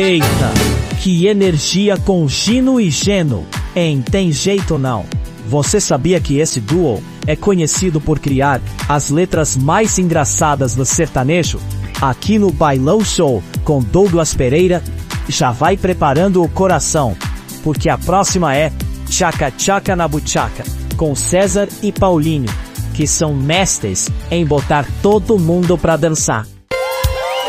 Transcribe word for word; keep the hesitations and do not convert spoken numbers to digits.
Eita, que energia com Gino e Geno, hein? Tem jeito não. Você sabia que esse duo é conhecido por criar as letras mais engraçadas do sertanejo? Aqui no Bailão Show, com Douglas Pereira, já vai preparando o coração, porque a próxima é Tchaca Tchaca na Buchaca, com César e Paulinho, que são mestres em botar todo mundo pra dançar.